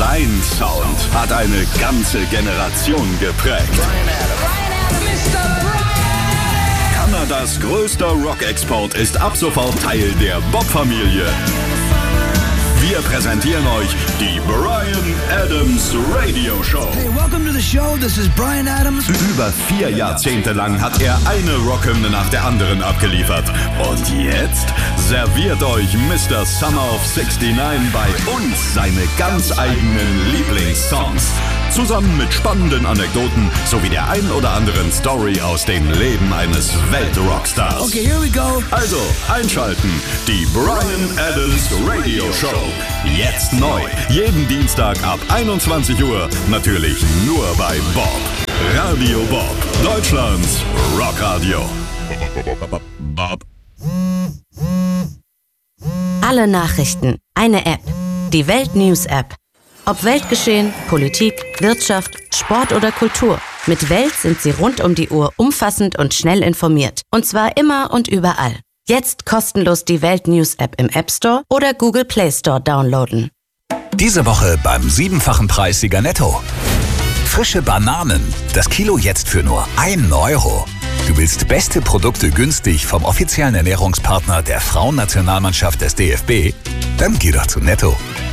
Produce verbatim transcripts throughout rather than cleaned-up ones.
Sein Sound hat eine ganze Generation geprägt. Kanadas größter Rock-Export ist ab sofort Teil der Bob-Familie. Wir präsentieren euch die Bryan Adams Radio Show. Hey, welcome to the show. This is Bryan Adams. Über vier Jahrzehnte lang hat er eine Rockhymne nach der anderen abgeliefert. Und jetzt serviert euch Mister Summer of sixty-nine bei uns seine ganz eigenen Lieblingssongs. Zusammen mit spannenden Anekdoten sowie der ein oder anderen Story aus dem Leben eines Weltrockstars. Okay, here we go. Also einschalten, die Bryan Adams Radio Show. Jetzt neu, jeden Dienstag ab einundzwanzig Uhr, natürlich nur bei Bob. Radio Bob, Deutschlands Rockradio. Bob. Alle Nachrichten, eine App, die Welt News App. Ob Weltgeschehen, Politik, Wirtschaft, Sport oder Kultur. Mit Welt sind Sie rund um die Uhr umfassend und schnell informiert. Und zwar immer und überall. Jetzt kostenlos die Welt News App im App Store oder Google Play Store downloaden. Diese Woche beim siebenfachen Preissieger Netto. Frische Bananen. Das Kilo jetzt für nur einen Euro. Du willst beste Produkte günstig vom offiziellen Ernährungspartner der Frauennationalmannschaft des D F B? Dann geh doch zu Netto.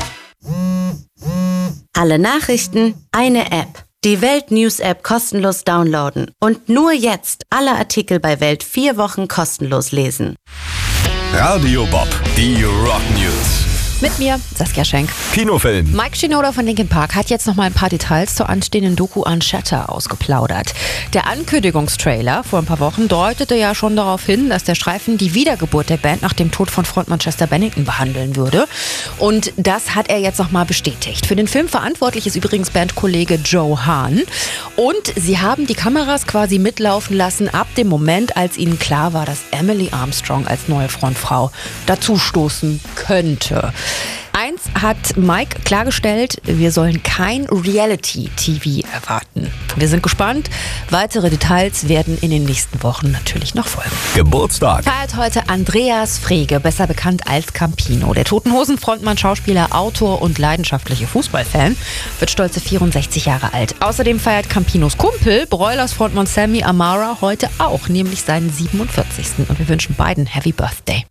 Alle Nachrichten, eine App. Die Welt News App kostenlos downloaden. Und nur jetzt alle Artikel bei Welt vier Wochen kostenlos lesen. Radio Bob, die Rock News. Mit mir, Saskia Schenk. Kinofilm. Mike Shinoda von Linkin Park hat jetzt noch mal ein paar Details zur anstehenden Doku Unshatter ausgeplaudert. Der Ankündigungstrailer vor ein paar Wochen deutete ja schon darauf hin, dass der Streifen die Wiedergeburt der Band nach dem Tod von Frontmann Chester Bennington behandeln würde. Und das hat er jetzt noch mal bestätigt. Für den Film verantwortlich ist übrigens Bandkollege Joe Hahn. Und sie haben die Kameras quasi mitlaufen lassen ab dem Moment, als ihnen klar war, dass Emily Armstrong als neue Frontfrau dazustoßen könnte. Eins hat Mike klargestellt, wir sollen kein Reality-T V erwarten. Wir sind gespannt. Weitere Details werden in den nächsten Wochen natürlich noch folgen. Geburtstag. Feiert heute Andreas Frege, besser bekannt als Campino. Der Toten Hosen Frontmann, Schauspieler, Autor und leidenschaftliche Fußballfan wird stolze vierundsechzig Jahre alt. Außerdem feiert Campinos Kumpel, Broilers Frontmann Sammy Amara, heute auch, nämlich seinen siebenundvierzigsten Und wir wünschen beiden Happy Birthday.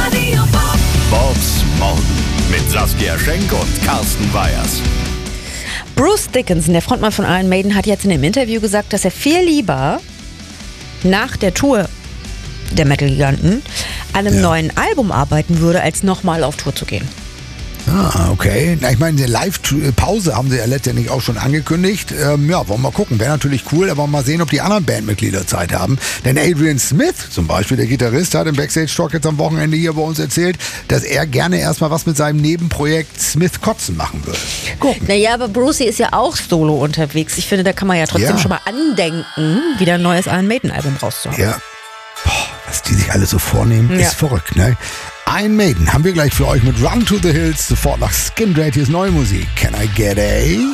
Bobs Morgen mit Saskia Schenk und Carsten Weyers. Bruce Dickinson, der Frontmann von Iron Maiden, hat jetzt in einem Interview gesagt, dass er viel lieber nach der Tour der Metal-Giganten an einem ja. neuen Album arbeiten würde, als nochmal auf Tour zu gehen. Ah, okay. Na, ich meine, eine Live-Pause haben sie ja letztendlich auch schon angekündigt. Ähm, ja, wollen wir mal gucken. Wäre natürlich cool, aber mal sehen, ob die anderen Bandmitglieder Zeit haben. Denn Adrian Smith zum Beispiel, der Gitarrist, hat im Backstage-Talk jetzt am Wochenende hier bei uns erzählt, dass er gerne erstmal was mit seinem Nebenprojekt Smith Kotzen machen würde. Gucken. Naja, aber Brucey ist ja auch solo unterwegs. Ich finde, da kann man ja trotzdem ja. schon mal andenken, wieder ein neues Iron Maiden-Album rauszuhauen. Ja. Boah, was die sich alle so vornehmen, ja. ist verrückt, ne? Iron Maiden haben wir gleich für euch mit Run to the Hills, sofort nach Skin Dread. Hier ist neue Musik. Can I get a...